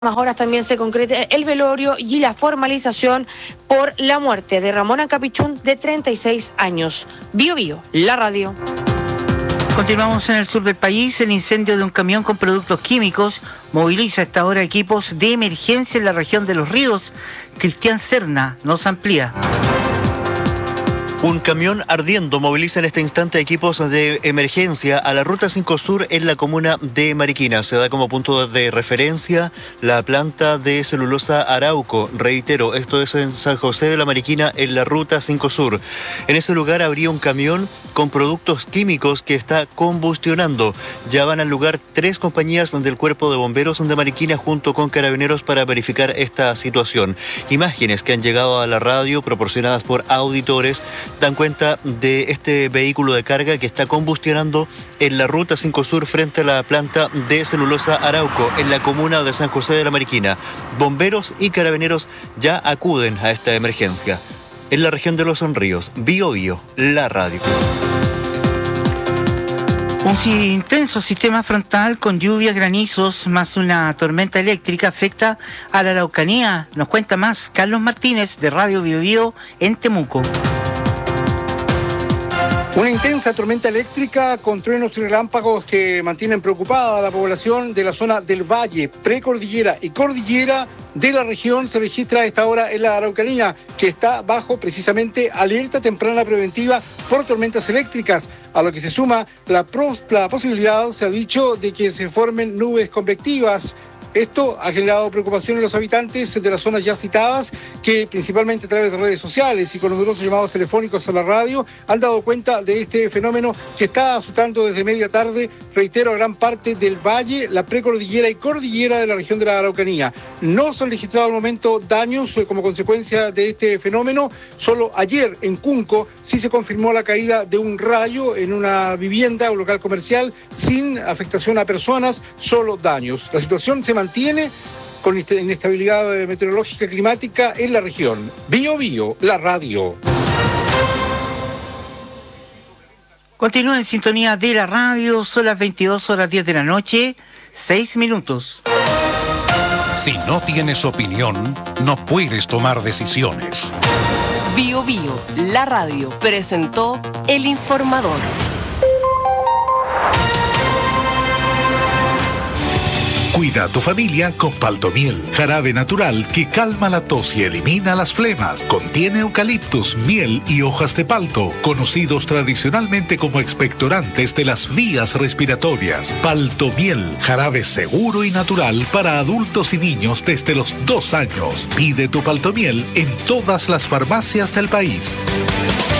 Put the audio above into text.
Más horas también se concreta el velorio y la formalización por la muerte de Ramón Capichún, de 36 años. Bio Bio, la radio. Continuamos en el sur del país. El incendio de un camión con productos químicos moviliza a esta hora equipos de emergencia en la región de Los Ríos. Cristian Serna nos amplía. Un camión ardiendo moviliza en este instante equipos de emergencia a la Ruta 5 Sur en la comuna de Mariquina. Se da como punto de referencia la planta de celulosa Arauco. Reitero, esto es en San José de la Mariquina, en la Ruta 5 Sur. En ese lugar habría un camión con productos químicos que está combustionando. Ya van al lugar 3 compañías del Cuerpo de Bomberos de Mariquina junto con Carabineros para verificar esta situación. Imágenes que han llegado a la radio proporcionadas por auditores dan cuenta de este vehículo de carga que está combustionando en la Ruta 5 Sur frente a la planta de celulosa Arauco en la comuna de San José de la Mariquina. Bomberos y carabineros ya acuden a esta emergencia. En la región de Los Ríos, Bio Bio, la radio. Un intenso sistema frontal con lluvias, granizos, más una tormenta eléctrica afecta a la Araucanía. Nos cuenta más Carlos Martínez de Radio Bio Bio en Temuco. Una intensa tormenta eléctrica con truenos y relámpagos que mantienen preocupada a la población de la zona del valle, precordillera y cordillera de la región. Se registra a esta hora en la Araucanía, que está bajo precisamente alerta temprana preventiva por tormentas eléctricas, a lo que se suma la posibilidad, se ha dicho, de que se formen nubes convectivas. Esto ha generado preocupación en los habitantes de las zonas ya citadas, que principalmente a través de redes sociales y con numerosos llamados telefónicos a la radio han dado cuenta de este fenómeno que está asustando desde media tarde, reitero, a gran parte del valle, la precordillera y cordillera de la región de la Araucanía. No se han registrado al momento daños como consecuencia de este fenómeno. Solo ayer en Cunco sí se confirmó la caída de un rayo en una vivienda o local comercial sin afectación a personas, solo daños. La situación se mantiene con inestabilidad meteorológica climática en la región. Bio Bio, la radio. Continúa en sintonía de la radio, son las 22:10 de la noche, 6 minutos. Si no tienes opinión, no puedes tomar decisiones. Bio Bio, la radio, presentó El Informador. Cuida a tu familia con Paltomiel, jarabe natural que calma la tos y elimina las flemas. Contiene eucaliptus, miel y hojas de palto, conocidos tradicionalmente como expectorantes de las vías respiratorias. Paltomiel, jarabe seguro y natural para adultos y niños desde los 2 años. Pide tu Paltomiel en todas las farmacias del país.